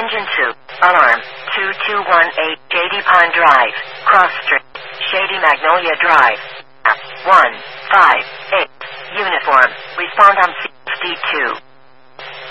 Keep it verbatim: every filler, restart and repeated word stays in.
Engine two. Alarm. two two one eight Shady Pine Drive. Cross Street. Shady Magnolia Drive. one five eight. Uniform. Respond on sixty-two.